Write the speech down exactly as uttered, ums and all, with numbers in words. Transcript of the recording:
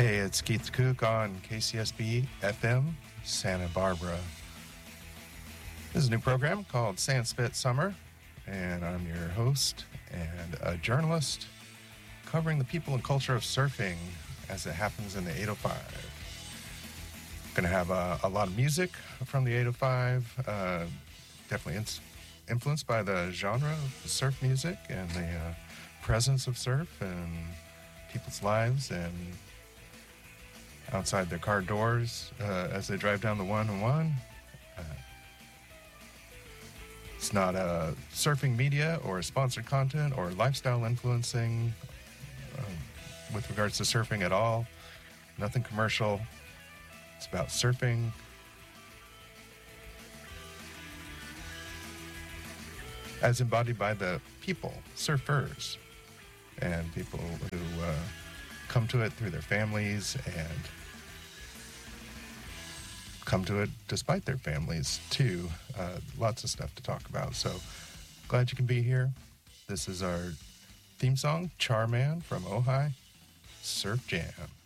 Hey, it's Keith Cook on K C S B F M, Santa Barbara. This is a new program called Sandspit Summer, and I'm your host and a journalist covering the people and culture of surfing as it happens in the eight oh five. Going to have a, a lot of music from the eight oh five, uh, definitely in, influenced by the genre of surf music and the uh, presence of surf and people's lives and outside their car doors uh, as they drive down the one and one. Uh, it's not a surfing media or sponsored content or lifestyle influencing uh, with regards to surfing at all. Nothing commercial. It's about surfing. As embodied by the people, surfers, and people who uh, come to it through their families and come to it despite their families too. Uh, lots of stuff to talk about. So glad you can be here. This is our theme song, Charman from Ojai, Surf Jam.